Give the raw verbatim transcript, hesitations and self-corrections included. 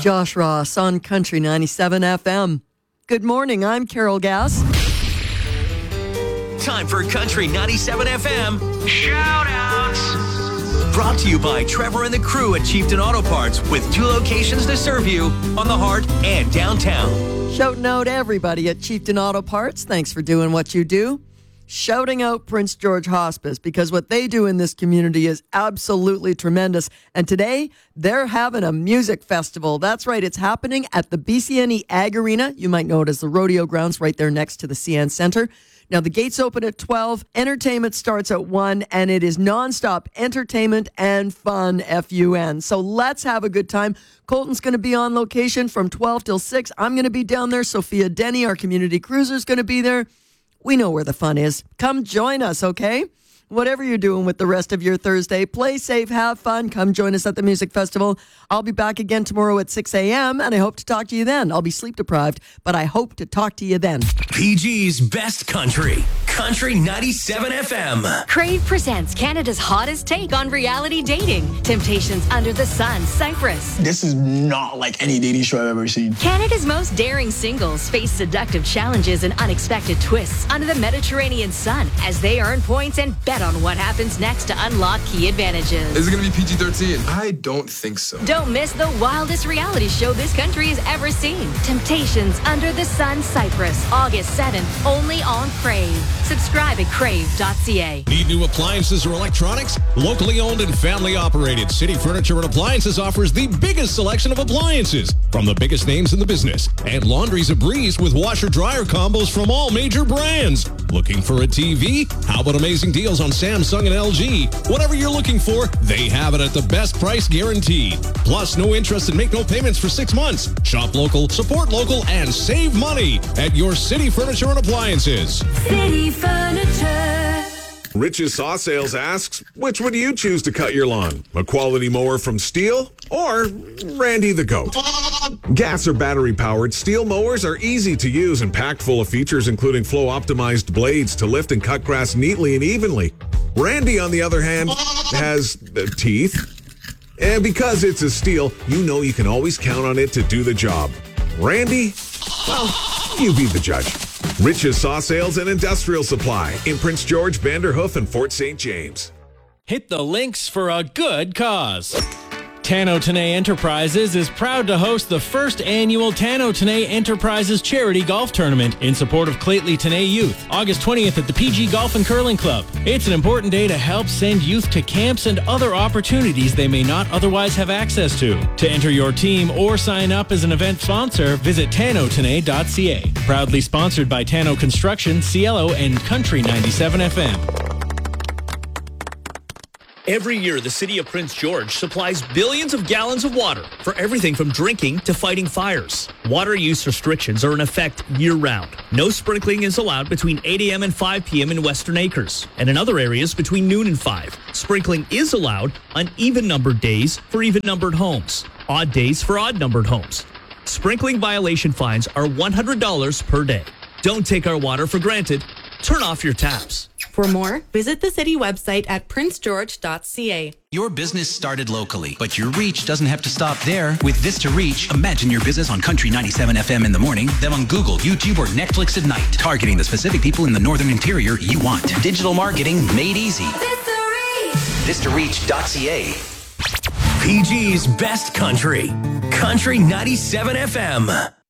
Josh Ross on Country ninety-seven F M. Good morning, I'm Carol Gass. Time for Country ninety-seven F M Shout-outs. Brought to you by Trevor and the crew at Chieftain Auto Parts with two locations to serve you on the Heart and downtown. Shouting out everybody at Chieftain Auto Parts. Thanks for doing what you do. Shouting out Prince George Hospice, because what they do in this community is absolutely tremendous. And today, they're having a music festival. That's right, it's happening at the B C N E Ag Arena. You might know it as the rodeo grounds right there next to the C N Center. Now, the gates open at twelve, entertainment starts at one, and it is nonstop entertainment and fun, F U N. So let's have a good time. Colton's going to be on location from twelve till six. I'm going to be down there. Sophia Denny, our community cruiser, is going to be there. We know where the fun is. Come join us, okay? Whatever you're doing with the rest of your Thursday, play safe, have fun. Come join us at the music festival. I'll be back again tomorrow at six a.m., and I hope to talk to you then. I'll be sleep deprived, but I hope to talk to you then. P G's Best Country. Country ninety-seven F M. Crave presents Canada's hottest take on reality dating. Temptations Under the Sun, Cyprus. This is not like any dating show I've ever seen. Canada's most daring singles face seductive challenges and unexpected twists under the Mediterranean sun as they earn points and bet on what happens next to unlock key advantages. Is it going to be P G thirteen? I don't think so. Don't miss the wildest reality show this country has ever seen. Temptations Under the Sun, Cyprus. August seventh, only on Crave. Subscribe at crave dot c a. Need new appliances or electronics? Locally owned and family operated, City Furniture and Appliances offers the biggest selection of appliances from the biggest names in the business. And laundry's a breeze with washer-dryer combos from all major brands. Looking for a T V? How about amazing deals on Samsung and L G? Whatever you're looking for, they have it at the best price guaranteed. Plus, no interest and make no payments for six months. Shop local, support local, and save money at your City Furniture and Appliances. City Furniture. Rich's Saw Sales asks, which would you choose to cut your lawn? A quality mower from Steel or Randy the Goat? Gas or battery powered Steel mowers are easy to use and packed full of features including flow optimized blades to lift and cut grass neatly and evenly. Randy, on the other hand, has uh, teeth. And because it's a Steel, you know you can always count on it to do the job. Randy, well, you be the judge. Rich's Saw Sales and Industrial Supply in Prince George, Vanderhoof, and Fort Saint James. Hit the links for a good cause. Tano Tenay Enterprises is proud to host the first annual Tano Tenay Enterprises Charity Golf Tournament in support of Clately Tenay Youth, August twentieth at the P G Golf and Curling Club. It's an important day to help send youth to camps and other opportunities they may not otherwise have access to. To enter your team or sign up as an event sponsor, visit tano tenay dot c a. Proudly sponsored by Tano Construction, Cielo, and Country ninety-seven F M. Every year, the city of Prince George supplies billions of gallons of water for everything from drinking to fighting fires. Water use restrictions are in effect year-round. No sprinkling is allowed between eight a.m. and five p.m. in Western Acres, and in other areas between noon and five. Sprinkling is allowed on even-numbered days for even-numbered homes, odd days for odd-numbered homes. Sprinkling violation fines are one hundred dollars per day. Don't take our water for granted. Turn off your taps. For more, visit the city website at prince george dot c a. Your business started locally, but your reach doesn't have to stop there. With Vista Reach, imagine your business on Country ninety-seven F M in the morning, then on Google, YouTube, or Netflix at night, targeting the specific people in the northern interior you want. Digital marketing made easy. Vista Reach. vista reach dot c a. P G's Best Country. Country ninety-seven F M.